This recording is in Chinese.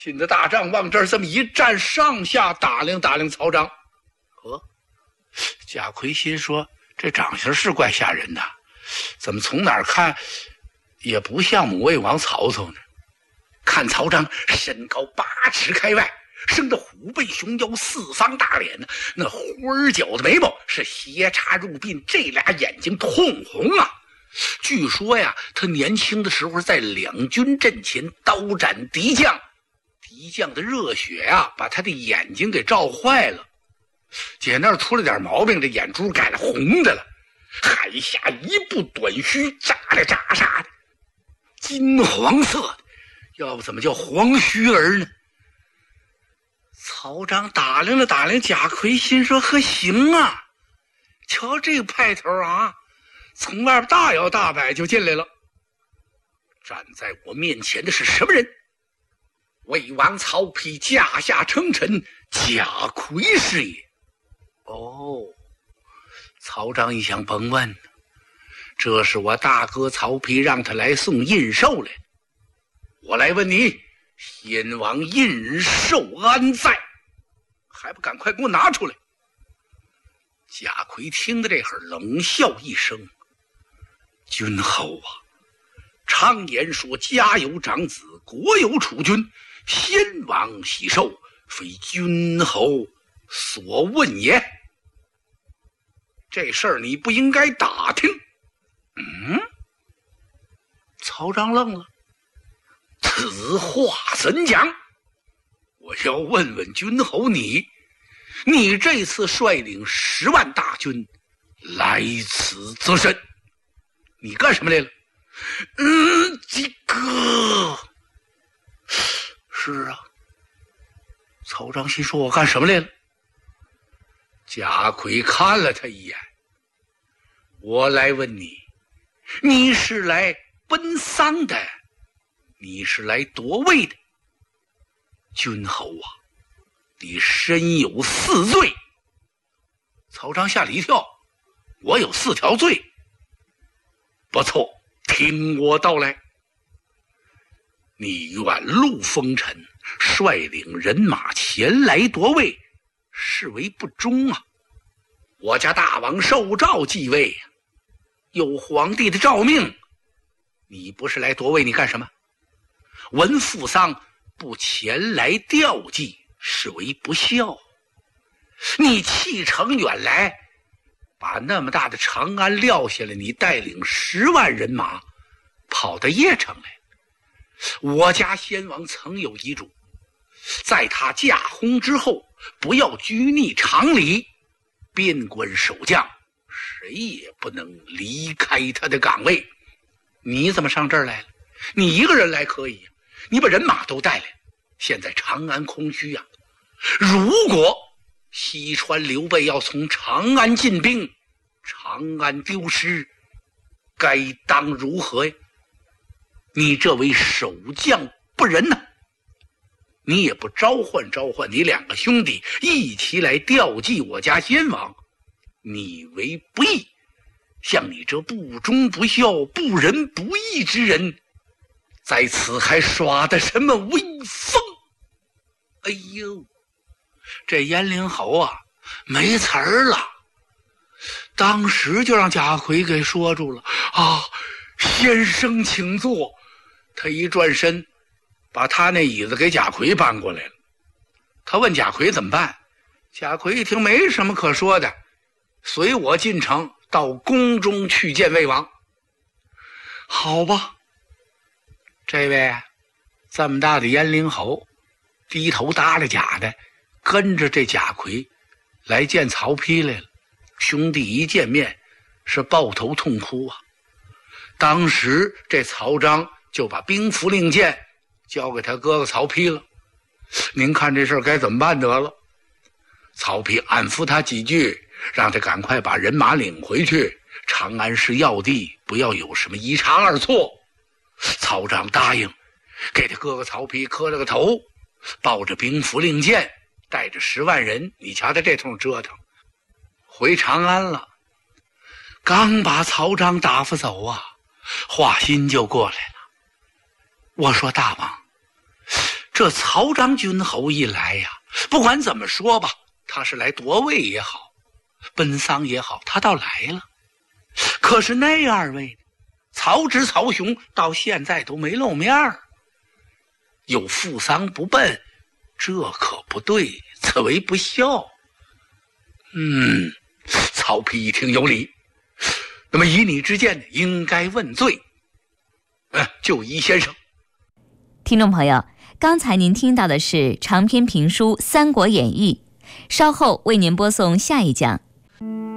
金的大帐往这儿这么一站，上下打量打量曹彰。贾逵心说，这长相是怪吓人的，怎么从哪儿看也不像母魏王曹操呢？看曹彰身高8尺开外，生得虎背熊腰，四方大脸呢，那花儿角的眉毛是斜插入鬓，这俩眼睛通红啊。据说呀，他年轻的时候在两军阵前刀斩敌将，敌将的热血啊，把他的眼睛给照坏了，姐那儿出了点毛病，这眼珠改了红的了。海下一部短须，扎来扎杀的，金黄色的，要不怎么叫黄须儿呢？曹彰打量了打量贾逵，心说呵，行啊，瞧这个派头啊，从外边大摇大摆就进来了。站在我面前的是什么人？魏王曹丕驾下称臣，贾逵是也。曹彰一想，甭问，这是我大哥曹丕让他来送印绶来。我来问你，先王印绶安在？还不赶快给我拿出来！贾逵听得这会儿，冷笑一声：“君侯啊，常言说家有长子，国有储君，先王喜寿，非君侯所问也。这事儿你不应该打听。”曹彰愣了，此话怎讲？我要问问君侯你这次率领10万大军来此作甚？你干什么来了？这个是啊。曹彰心说，我干什么来了？贾逵看了他一眼，我来问你，你是来奔丧的，你是来夺位的？君侯啊，你身有4罪。曹彰吓了一跳，我有4条罪？不错，听我道来。你远路风尘，率领人马前来夺位，是为不忠啊！我家大王受诏继位，有皇帝的诏命，你不是来夺位，你干什么？闻父丧不前来吊祭，是为不孝。你弃城远来，把那么大的长安撂下来，你带领10万人马跑到邺城来。我家先王曾有遗嘱，在他驾薨之后，不要拘泥常理，边关守将谁也不能离开他的岗位。你怎么上这儿来了？你一个人来可以，你把人马都带来，现在长安空虚啊。如果西川刘备要从长安进兵，长安丢失，该当如何呀？你这位守将不仁呐！你也不召唤你2个兄弟一起来吊祭我家先王，你为不义。像你这不忠不孝、不仁不义之人，在此还耍的什么威风？哎呦，这燕陵侯啊，没词儿了，当时就让贾逵给说住了啊！先生请坐。他一转身，把他那椅子给贾逵搬过来了。他问贾逵怎么办？贾逵一听没什么可说的，随我进城到宫中去见魏王。好吧，这位这么大的燕陵侯，低头耷拉甲的跟着这贾逵来见曹丕来了。兄弟一见面是抱头痛哭啊。当时这曹彰就把兵符令箭交给他哥哥曹丕了。您看这事儿该怎么办得了？曹丕安抚他几句，让他赶快把人马领回去，长安是要地，不要有什么一差二错。曹彰答应，给他哥哥曹丕磕了个头，抱着兵符令箭，带着10万人，你瞧他这通折腾，回长安了。刚把曹彰打发走啊，华歆就过来了。我说大王， 这曹彰君侯一来呀，不管怎么说吧，他是来夺位也好，奔丧也好，他倒来了。可是那二位曹植、曹雄到现在都没露面儿，有赴丧不奔，这可不对，此为不孝。曹丕一听有理，那么以你之见，应该问罪。就依先生。 听众朋友，刚才您听到的是长篇评书《三国演义》，稍后为您播送下一讲。